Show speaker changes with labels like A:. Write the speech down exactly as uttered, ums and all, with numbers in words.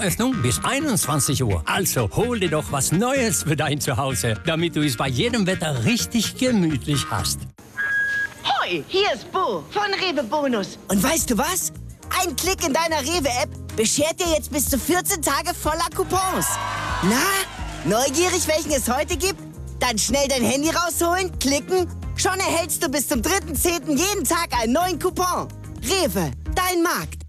A: Restaurantöffnung bis einundzwanzig Uhr. Also hol dir doch was Neues für dein Zuhause, damit du es bei jedem Wetter richtig gemütlich hast.
B: Hoi, hier ist Bo von Rewe Bonus.
C: Und weißt du was? Ein Klick in deiner Rewe-App beschert dir jetzt bis zu vierzehn Tage voller Coupons. Na, neugierig, welchen es heute gibt? Dann schnell dein Handy rausholen, klicken. Schon erhältst du bis zum dritten zehnten jeden Tag einen neuen Coupon. Rewe, dein Markt.